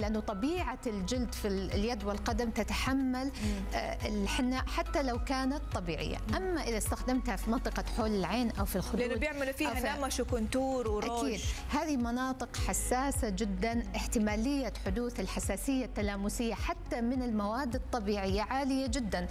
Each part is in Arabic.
لأنه طبيعة الجلد في اليد والقدم تتحمل الحنة حتى لو كانت طبيعية. أما إذا استخدمتها في منطقة حول العين أو في الخدود، لأنه بيعملوا فيها نمش وكونتور وروج، أكيد هذه مناطق حساسة جدا، احتمالية حدوث الحساسية التلامسية حتى من المواد الطبيعية عالية جدا.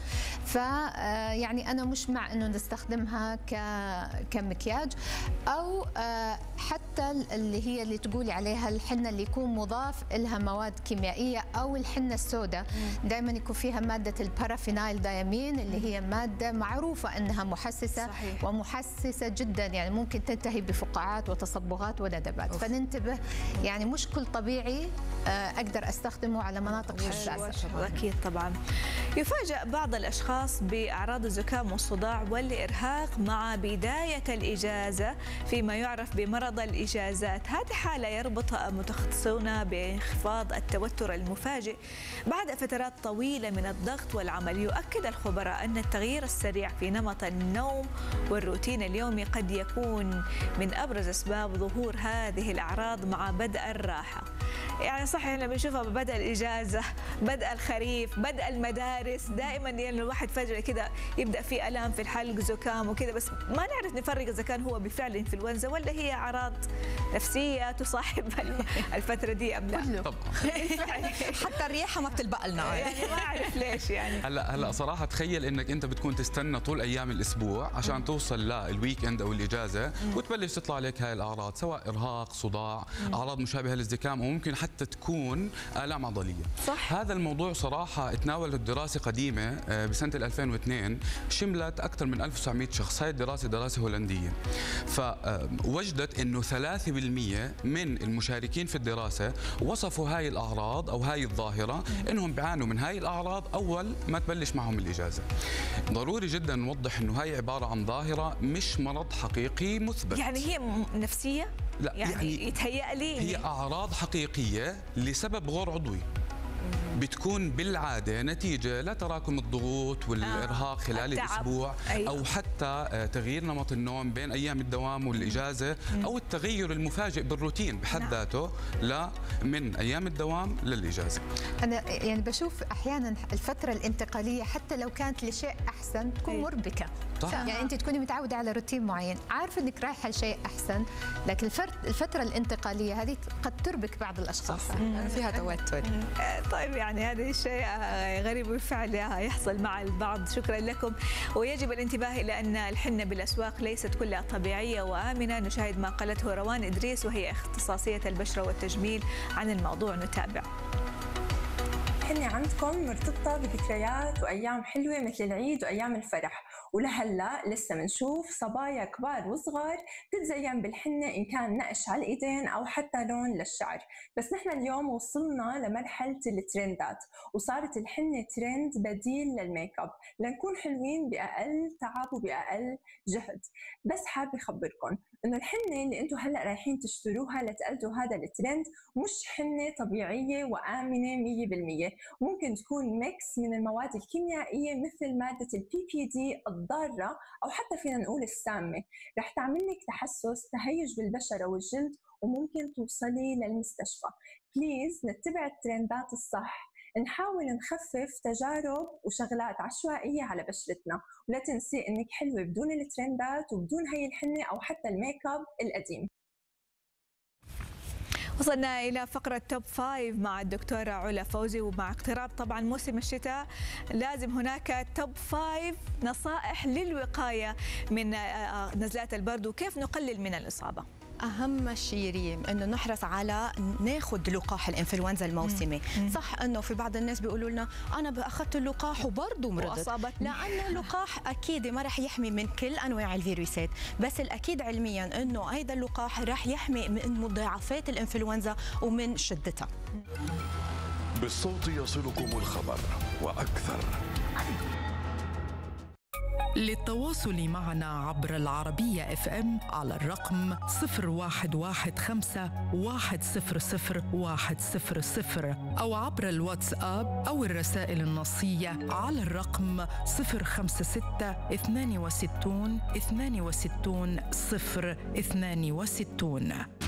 فيعني أنا مش مع أنه نستخدمها كمكياج، أو حتى اللي تقولي عليها الحنة اللي يكون مضاف لها مواد كيميائية، أو الحنة السوداء دائما يكون فيها مادة البارافينايل دايامين اللي هي مادة معروفة أنها محسسة. صحيح. ومحسسة جدا، يعني ممكن تنتهي بفقاعات وتصبغات وندبات. فننتبه، يعني مش كل طبيعي أقدر أستخدمه على مناطق حساسة. أكيد طبعا. يفاجأ بعض الأشخاص بأعراض الزكام والصداع والإرهاق مع بداية الإجازة فيما يعرف بمرض الإجازات. هذه حالة يربط متخصصون بانخفاض التوتر المفاجئ بعد فترات طويلة من الضغط والعمل. يؤكد الخبراء أن التغيير السريع في نمط النوم والروتين اليومي قد يكون من أبرز أسباب ظهور هذه الأعراض مع بدء الراحة. يعني صحيح لما بنشوفها ببدء الإجازة، بدء الخريف، بدء المدارس، دائما يعني الواحد فجأة كده يبدأ في ألام في الحلق، زكام وكذا، بس ما نعرف نفرق إذا كان هو بفعل إنفلونزا ولا هي أعراض نفسية تصاحب الفترة دي أم لا. طبعا حتى الريحة ما بتلبق لنا، يعني ما أعرف ليش. يعني هلا صراحة تخيل إنك أنت بتكون تستنى طول أيام الأسبوع عشان توصل للويك إند أو الإجازة وتبلش تطلع عليك هاي الأعراض، سواء إرهاق، صداع، أعراض مشابهة للزكام، وممكن حتى تكون آلام عضلية. صح. هذا الموضوع صراحة اتناولت دراسة قديمة بسنة 2002 شملت أكثر من 1900 شخص. هاي الدراسة دراسة هولندية، فوجدت إنه 3% من المشاركين في الدراسة وصفوا هاي الأعراض أو هاي الظاهرة إنهم بيعانوا من هاي الأعراض أول ما تبلش معهم الإجازة. ضروري جدا نوضح إنه هاي عبارة عن ظاهرة مش مرض حقيقي مثبت. يعني هي نفسية؟ لا، يعني يتهيأ لي هي أعراض حقيقية لسبب غير عضوي، بتكون بالعادة نتيجة لتراكم الضغوط والإرهاق خلال الأسبوع. أيوة. أو حتى تغيير نمط النوم بين أيام الدوام والإجازة، أو التغير المفاجئ بالروتين بحد ذاته من أيام الدوام للإجازة. أنا يعني بشوف أحيانا الفترة الانتقالية حتى لو كانت لشيء أحسن تكون مربكة. صح. يعني أنت تكوني متعودة على روتين معين، عارفة أنك رايحة لشيء أحسن، لكن الفترة الانتقالية هذه قد تربك بعض الأشخاص. فيها توتر. طيب يعني هذا الشيء غريب بالفعل يحصل مع البعض. شكرا لكم. ويجب الانتباه إلى أن الحنة بالأسواق ليست كلها طبيعية وآمنة. نشاهد ما قالته روان إدريس وهي اختصاصية البشرة والتجميل عن الموضوع. نتابع. الحنة عندكم مرتبطة بذكريات وأيام حلوة مثل العيد وأيام الفرح، ولهلا لسه منشوف صبايا كبار وصغار تتزين بالحنة إن كان نقش على الإيدين أو حتى لون للشعر. بس نحن اليوم وصلنا لمرحلة الترندات، وصارت الحنة ترند بديل للميك اب لنكون حلوين بأقل تعب وبأقل جهد. بس حابة أخبركم إنه الحنة اللي أنتم هلا رايحين تشتروها لتقلدوا هذا الترند مش حنة طبيعية وآمنة 100%. ممكن تكون ميكس من المواد الكيميائية مثل مادة الPPD الضارة أو حتى فينا نقول السامة، رح تعمل لك تحسس، تهيج بالبشرة والجلد، وممكن توصلي للمستشفى. بليز نتبع الترندات الصح، نحاول نخفف تجارب وشغلات عشوائية على بشرتنا، ولا تنسي إنك حلوة بدون الترندات وبدون هي الحنة أو حتى الميك اب القديم. وصلنا إلى فقرة توب 5 مع الدكتورة علا فوزي، ومع اقتراب طبعا موسم الشتاء لازم هناك توب 5 نصائح للوقاية من نزلات البرد وكيف نقلل من الإصابة. أهم شيء ريم إنه نحرص على ناخذ لقاح الإنفلونزا الموسمي. صح إنه في بعض الناس بيقولوا لنا أنا أخذت اللقاح وبرضه مرضت، لأنه اللقاح أكيد ما رح يحمي من كل أنواع الفيروسات، بس الأكيد علميا إنه هذا اللقاح رح يحمي من مضاعفات الإنفلونزا ومن شدتها. بالصوت يصلكم الخبر وأكثر. للتواصل معنا عبر العربية FM على الرقم 0115-100-100 أو عبر الواتساب أو الرسائل النصية على الرقم 056-62-62-062.